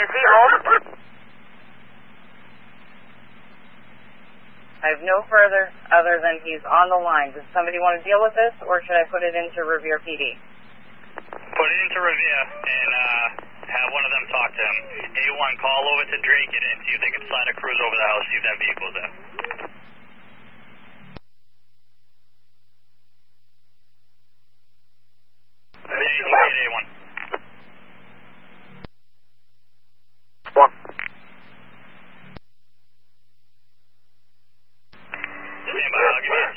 Is he home? I have no further other than he's on the line. Does somebody want to deal with this, or should I put it into Revere PD? Put it into Revere and have one of them talk to him. A1, call over to Drake and see if they can slide a cruise over the house, see if that vehicle's there. A1. One. Stand by, I'll give you a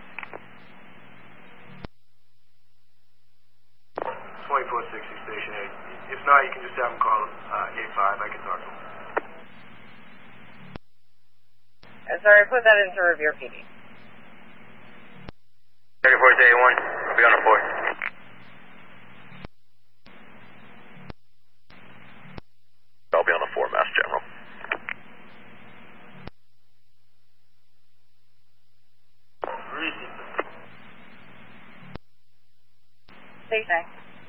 2. 2460 Station 8. If not, you can just have them call 85. I can talk to them. Sorry, put that into Revere PD. 34 to A1. I'll be on the 4. I'll be on the 4, Mass General. Station.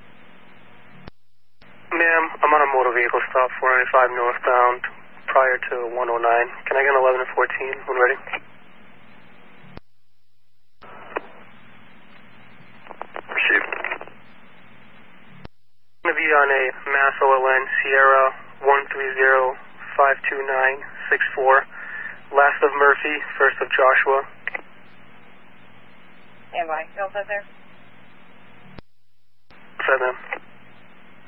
Ma'am, I'm on a motor vehicle stop 495 northbound prior to 109. Can I get an 11 and 14 when ready? Receive. I'm going to be on a Mass OLN Sierra 130-52964. Last of Murphy, first of Joshua. Stand by. You all set there? Set, ma'am.